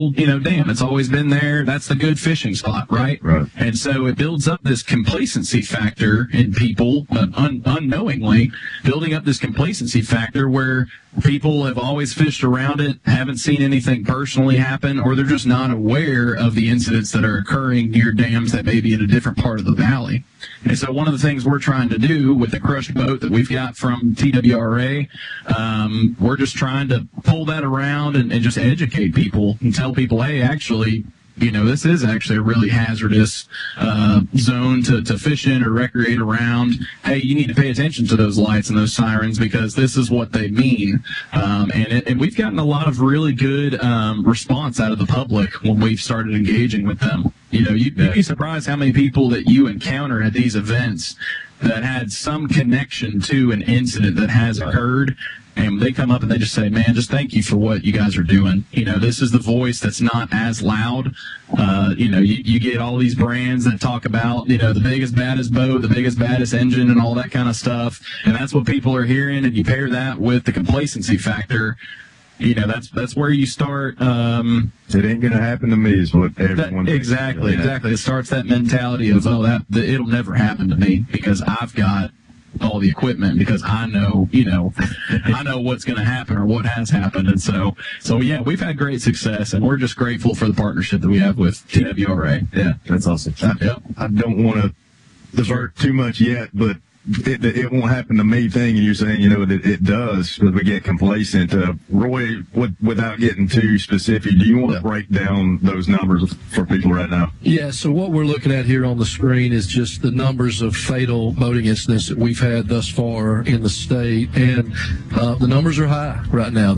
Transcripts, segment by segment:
dam. It's always been there. That's the good fishing spot, right? Right. And so it builds up this complacency factor in people, unknowingly building up this complacency factor where people have always fished around it, haven't seen anything personally happen, or they're just not aware of the incidents that are occurring near dams that may be in a different part of the valley. And so one of the things we're trying to do with the crushed boat that we've got from TWRA, we're just trying to pull that around and just educate people and tell people, hey, actually, this is actually a really hazardous zone to fish in or recreate around. Hey, you need to pay attention to those lights and those sirens because this is what they mean. And we've gotten a lot of really good response out of the public when we've started engaging with them. You'd be surprised how many people that you encounter at these events that had some connection to an incident that has occurred. And they come up and they just say, man, just thank you for what you guys are doing. This is the voice that's not as loud. You get all these brands that talk about, the biggest, baddest boat, the biggest, baddest engine and all that kind of stuff. And that's what people are hearing. And you pair that with the complacency factor. That's where you start. It ain't going to happen to me is what everyone Exactly. It starts that mentality of, it'll never happen to me because I've got all the equipment because I know, I know what's going to happen or what has happened. And so yeah, we've had great success and we're just grateful for the partnership that we have with TWRA. Yeah, that's awesome. I don't want to divert too much yet, but it won't happen to me thing, and you're saying, it does, but we get complacent. Roy, without getting too specific, do you want to break down those numbers for people right now? Yeah, so what we're looking at here on the screen is just the numbers of fatal boating incidents that we've had thus far in the state, and the numbers are high right now.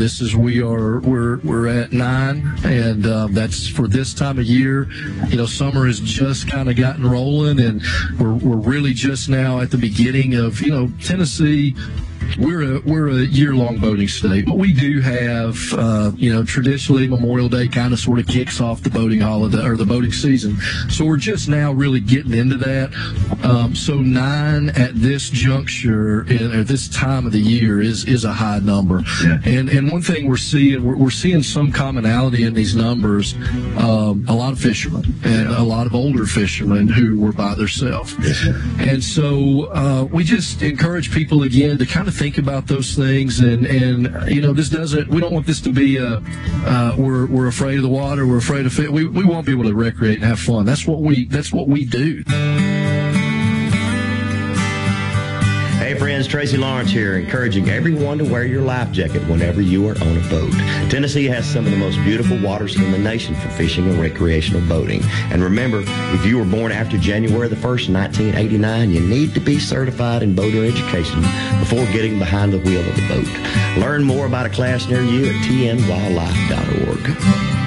We're at 9, and that's for this time of year. Summer has just kind of gotten rolling, and we're really just now at the beginning of, Tennessee. We're a year-long boating state, but we do have, traditionally Memorial Day kind of sort of kicks off the boating holiday or the boating season. So we're just now really getting into that. So 9 at this juncture at this time of the year is a high number. Yeah. And one thing we're seeing some commonality in these numbers. A lot of fishermen and a lot of older fishermen who were by themselves. Yes. And so we just encourage people again to kind of think about those things, and we don't want this to be we're afraid of the water, we're afraid of fish. We want people to recreate and have fun. That's what we do. Hey friends, Tracy Lawrence here, encouraging everyone to wear your life jacket whenever you are on a boat. Tennessee has some of the most beautiful waters in the nation for fishing and recreational boating. And remember, if you were born after January the 1st, 1989, you need to be certified in boater education before getting behind the wheel of the boat. Learn more about a class near you at tnwildlife.org.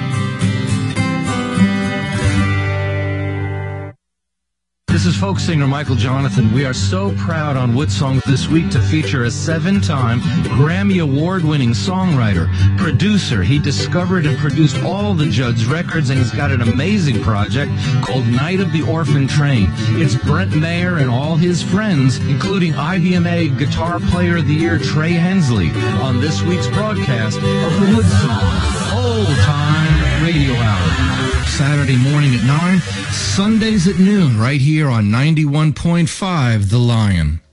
This is folk singer Michael Jonathan. We are so proud on Woodsong this week to feature a 7-time Grammy Award-winning songwriter, producer. He discovered and produced all the Judd's records, and he's got an amazing project called Night of the Orphan Train. It's Brent Mayer and all his friends, including IBMA Guitar Player of the Year Trey Hensley, on this week's broadcast of the Woodsong Old Time Radio Hour. Saturday morning at 9, Sundays at noon, right here on 91.5 The Lion.